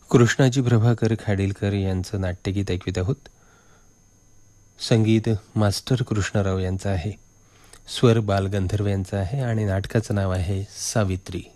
कृष्णाजी प्रभाकर खाडीलकर यांचं नाट्यगीत ऐकवित आहोत. संगीत मास्टर कृष्णराव यांचं आहे, स्वर बालगंधर्व यांचा आहे आणि नाटकाचं नाव आहे सावित्री.